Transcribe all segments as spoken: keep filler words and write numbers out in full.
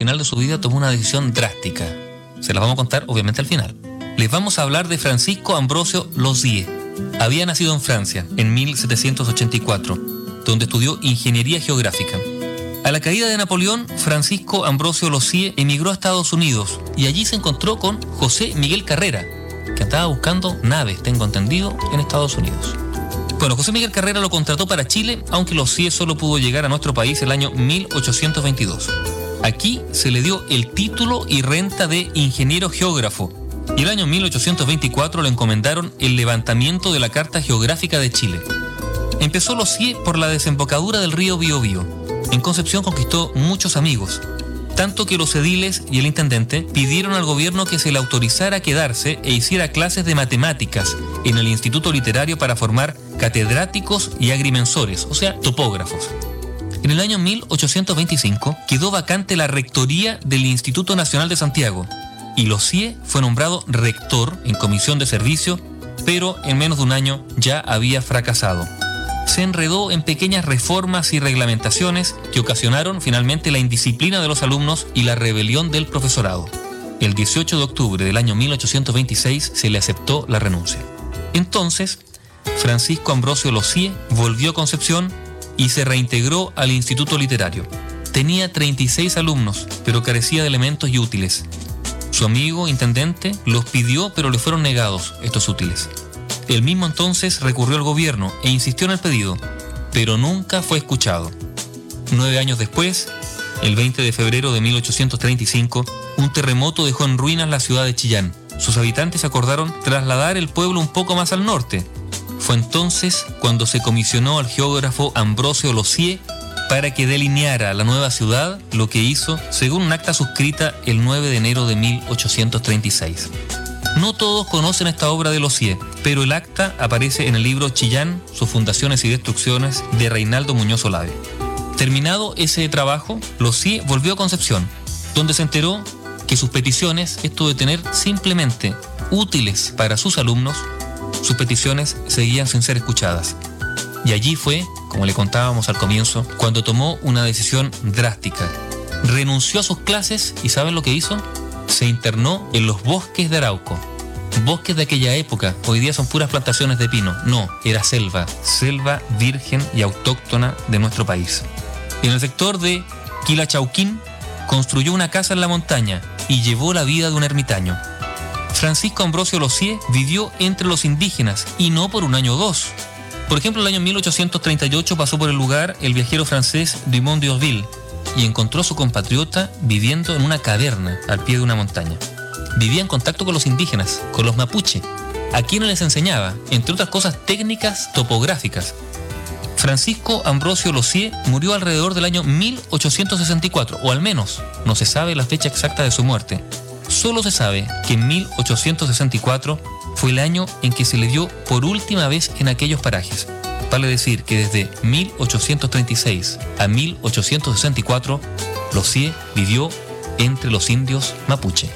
final de su vida tomó una decisión drástica. Se la vamos a contar obviamente al final. Les vamos a hablar de Francisco Ambrosio Losier. Había nacido en Francia en mil setecientos ochenta y cuatro, donde estudió ingeniería geográfica. A la caída de Napoleón, Francisco Ambrosio Losier emigró a Estados Unidos y allí se encontró con José Miguel Carrera, que andaba buscando naves, tengo entendido, en Estados Unidos. Bueno, José Miguel Carrera lo contrató para Chile, aunque Losier solo pudo llegar a nuestro país el año mil ochocientos veintidós. Aquí se le dio el título y renta de ingeniero geógrafo, y el año mil ochocientos veinticuatro le encomendaron el levantamiento de la Carta Geográfica de Chile. Empezó Losier por la desembocadura del río Biobío. En Concepción conquistó muchos amigos, tanto que los ediles y el intendente pidieron al gobierno que se le autorizara a quedarse e hiciera clases de matemáticas en el Instituto Literario para formar catedráticos y agrimensores, o sea, topógrafos. En el año mil ochocientos veinticinco quedó vacante la rectoría del Instituto Nacional de Santiago, y Losier fue nombrado rector en comisión de servicio, pero en menos de un año ya había fracasado. Se enredó en pequeñas reformas y reglamentaciones que ocasionaron finalmente la indisciplina de los alumnos y la rebelión del profesorado. El dieciocho de octubre del año mil ochocientos veintiséis se le aceptó la renuncia. Entonces, Francisco Ambrosio Losier volvió a Concepción y se reintegró al Instituto Literario. Tenía treinta y seis alumnos, pero carecía de elementos y útiles. Su amigo intendente los pidió, pero le fueron negados estos útiles. Él mismo entonces recurrió al gobierno e insistió en el pedido, pero nunca fue escuchado. Nueve años después, el veinte de febrero de mil ochocientos treinta y cinco, un terremoto dejó en ruinas la ciudad de Chillán. Sus habitantes acordaron trasladar el pueblo un poco más al norte. Fue entonces cuando se comisionó al geógrafo Ambrosio Losier para que delineara la nueva ciudad, lo que hizo según un acta suscrita el nueve de enero de mil ochocientos treinta y seis. No todos conocen esta obra de Losier, pero el acta aparece en el libro Chillán, sus fundaciones y destrucciones, de Reinaldo Muñoz Olave. Terminado ese trabajo, Losier volvió a Concepción, donde se enteró que sus peticiones, esto de tener simplemente útiles para sus alumnos, sus peticiones seguían sin ser escuchadas. Y allí fue, como le contábamos al comienzo, cuando tomó una decisión drástica. Renunció a sus clases y ¿saben lo que hizo? Se internó en los bosques de Arauco. Bosques de aquella época, hoy día son puras plantaciones de pino. No, era selva, selva virgen y autóctona de nuestro país. En el sector de Quilachauquín construyó una casa en la montaña y llevó la vida de un ermitaño. Francisco Ambrosio Losier vivió entre los indígenas y no por un año o dos. Por ejemplo, en el año mil ochocientos treinta y ocho pasó por el lugar el viajero francés Dumont d'Urville y encontró a su compatriota viviendo en una caverna al pie de una montaña. Vivía en contacto con los indígenas, con los mapuche, a quienes les enseñaba, entre otras cosas, técnicas topográficas. Francisco Ambrosio Losier murió alrededor del año mil ochocientos sesenta y cuatro, o al menos no se sabe la fecha exacta de su muerte. Solo se sabe que en mil ochocientos sesenta y cuatro fue el año en que se le dio por última vez en aquellos parajes. Vale decir que desde mil ochocientos treinta y seis a mil ochocientos sesenta y cuatro, Losier vivió entre los indios mapuche.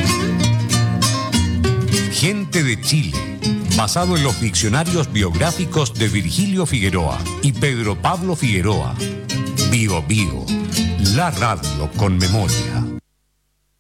Gente de Chile, basado en los diccionarios biográficos de Virgilio Figueroa y Pedro Pablo Figueroa. Bio Bio, la radio con memoria.